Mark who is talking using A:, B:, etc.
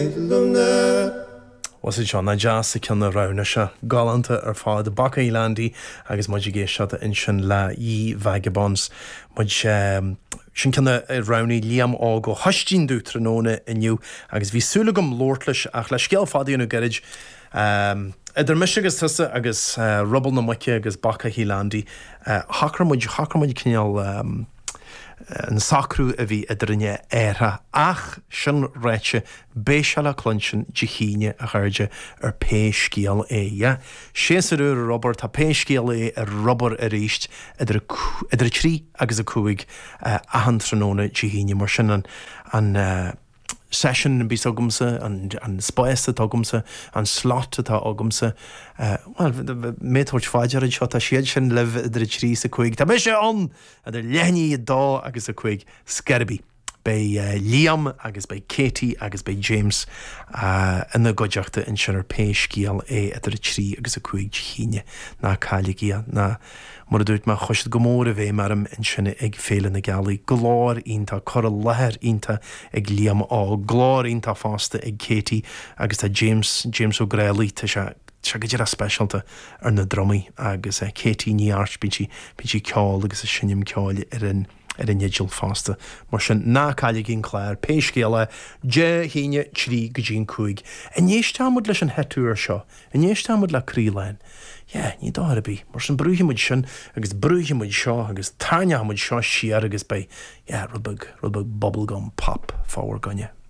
A: Was it John na jazz cin rana se galanta ar fád de Baca Landi agus muid géisiata in sin le í vagabonds muid sin cinna raní líam á go hostín dú tróna inniu agus bhí súlagam lórtlis ach le scéal fadaíonú garid idir miisigus tusa agus rubble na muice agus Baca Landi hacramuid cineal an sacrú a bhí idirine éire ach sin réite béisiala clunsin de chéine a chuirde ar péiscéal é. Séasarú Robert tá péiscéal é ar Robert a réist idir trí agus a cuaig ahan tróna de chéine mar sin an session bí agamsa an spáiste agamsa an slot atá agamsa métóirt fáidear an seo tá siad sin leh idir trí a chuig. Tá sé an idir leithní dá agus a chuig scarbi. Bei Liam agus bei Katie agus bei James ina goideachta in sin ar péiscéal é idir trí agus a chuig chéine ná cáiligia na mar dúirt má choiste go mór a bheith marm in sinna ag féile na gealaí glár ionta chur a lethir ionta ag Liam á glár ionta fásta ag Katie agus tá James O'Grady tá se go dtíar a speisialta ar na dromaí agus Katie níart bíntí ceáil agus a sinnim ceáil ar an idiril fásta mar sin ná cáile gin chléir péiscéala de híine trí go dtíon cuaig. A níos támud leis an hetúir seo, a níos támud le crílein. Ní dáirbí mar sin brúthamuid sin agus brúthamuid seo agus tarneamuid seo siar agus bei rubag bubblegum pop fáhar gonne.